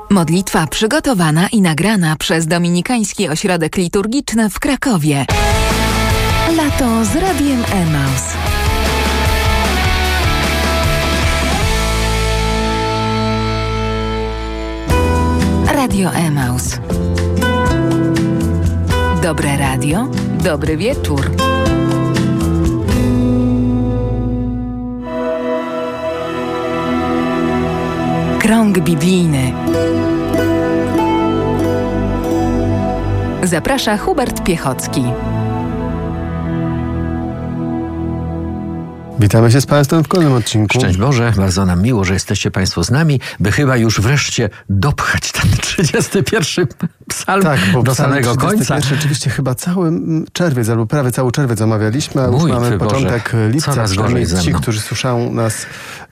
Modlitwa przygotowana i nagrana przez Dominikański Ośrodek Liturgiczny w Krakowie. Lato z Radiem Emaus. Radio Emaus. Dobre radio, dobry wieczór. Krąg biblijny. Zaprasza Hubert Piechocki. Witamy się z Państwem w kolejnym odcinku. Szczęść Boże, bardzo nam miło, że jesteście Państwo z nami, by chyba już wreszcie dopchać ten 31 psalm do samego końca. Rzeczywiście chyba cały czerwiec, albo prawie cały czerwiec omawialiśmy, a już mamy początek lipca. Przynajmniej ci, którzy słyszą nas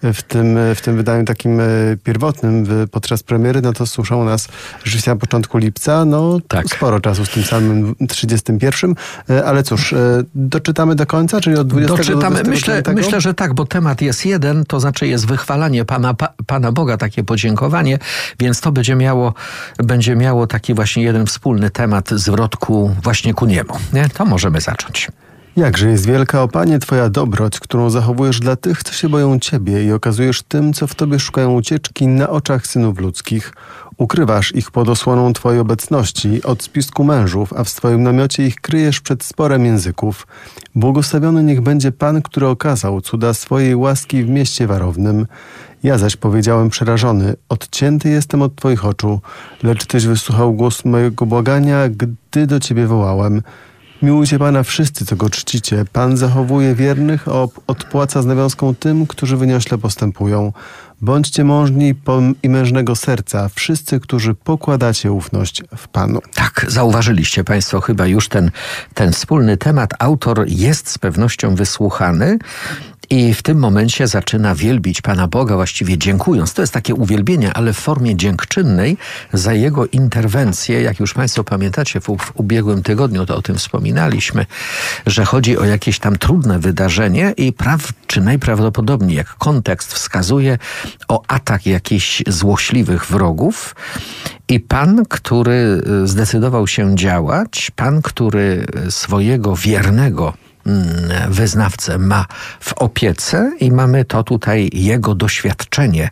w tym wydaniu takim pierwotnym podczas premiery, no to słyszą nas rzeczywiście na początku lipca. No tak. Sporo czasu z tym samym 31, ale cóż, doczytamy do końca, czyli od 20 doczytamy. Myślę, że tak, bo temat jest jeden, to znaczy jest wychwalanie Pana Boga, takie podziękowanie, więc to będzie miało taki właśnie jeden wspólny temat, zwrot właśnie ku niemu. Nie? To możemy zacząć. Jakże jest wielka, o Panie, Twoja dobroć, którą zachowujesz dla tych, co się boją Ciebie i okazujesz tym, co w Tobie szukają ucieczki na oczach synów ludzkich. Ukrywasz ich pod osłoną Twojej obecności od spisku mężów, a w swoim namiocie ich kryjesz przed sporem języków. Błogosławiony niech będzie Pan, który okazał cuda swojej łaski w mieście warownym. Ja zaś powiedziałem przerażony, odcięty jestem od Twoich oczu, lecz Tyś wysłuchał głos mojego błagania, gdy do Ciebie wołałem. Miłujcie Pana wszyscy, co Go czcicie. Pan zachowuje wiernych, a odpłaca z nawiązką tym, którzy wyniośle postępują. Bądźcie mążni i mężnego serca, wszyscy, którzy pokładacie ufność w Panu. Tak, zauważyliście Państwo chyba już ten wspólny temat. Autor jest z pewnością wysłuchany i w tym momencie zaczyna wielbić Pana Boga, właściwie dziękując. To jest takie uwielbienie, ale w formie dziękczynnej za Jego interwencję. Jak już Państwo pamiętacie, w ubiegłym tygodniu to o tym wspominaliśmy, że chodzi o jakieś tam trudne wydarzenie i czy najprawdopodobniej, jak kontekst wskazuje, o atak jakichś złośliwych wrogów. I Pan, który zdecydował się działać, Pan, który swojego wiernego wyznawcę ma w opiece i mamy to tutaj jego doświadczenie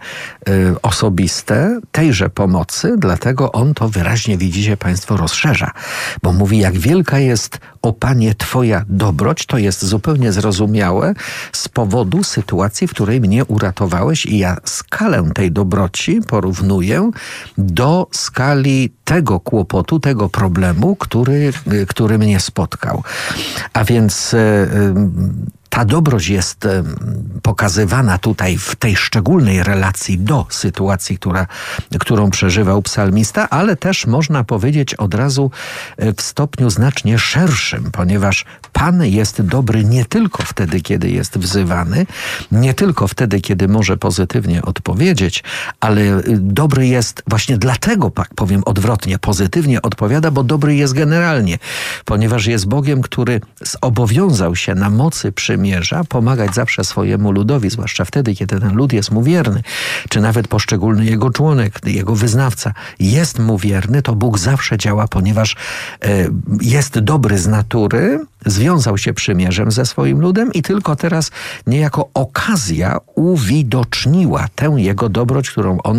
osobiste tejże pomocy, dlatego on to wyraźnie, widzicie Państwo, rozszerza, bo mówi, jak wielka jest, o Panie, Twoja dobroć. To jest zupełnie zrozumiałe z powodu sytuacji, w której mnie uratowałeś i ja skalę tej dobroci porównuję do skali tego kłopotu, tego problemu, który mnie spotkał. A więc ta dobroć jest pokazywana tutaj w tej szczególnej relacji do sytuacji, którą przeżywał psalmista, ale też można powiedzieć od razu w stopniu znacznie szerszym, ponieważ Pan jest dobry nie tylko wtedy, kiedy jest wzywany, nie tylko wtedy, kiedy może pozytywnie odpowiedzieć, ale dobry jest właśnie dlatego, powiem odwrotnie, pozytywnie odpowiada, bo dobry jest generalnie, ponieważ jest Bogiem, który zobowiązał się na mocy przymierza pomagać zawsze swojemu ludowi, zwłaszcza wtedy, kiedy ten lud jest mu wierny, czy nawet poszczególny jego członek, jego wyznawca jest mu wierny, to Bóg zawsze działa, ponieważ jest dobry z natury, związał się przymierzem ze swoim ludem i tylko teraz niejako okazja uwidoczniła tę jego dobroć, którą on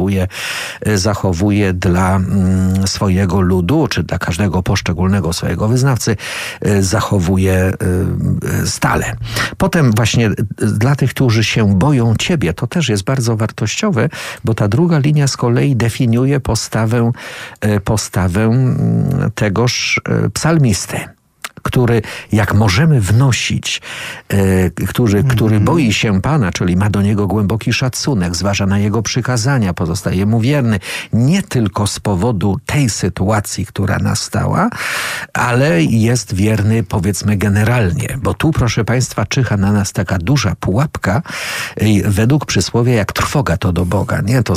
zachowuje dla swojego ludu, czy dla każdego poszczególnego swojego wyznawcy, zachowuje stale. Potem właśnie dla tych, którzy się boją Ciebie, to też jest bardzo wartościowe, bo ta druga linia z kolei definiuje postawę tegoż psalmisty, który, jak możemy wnosić, który boi się Pana, czyli ma do Niego głęboki szacunek, zważa na Jego przykazania, pozostaje Mu wierny, nie tylko z powodu tej sytuacji, która nastała, ale jest wierny, powiedzmy, generalnie. Bo tu, proszę Państwa, czyha na nas taka duża pułapka, według przysłowia, jak trwoga to do Boga, nie? To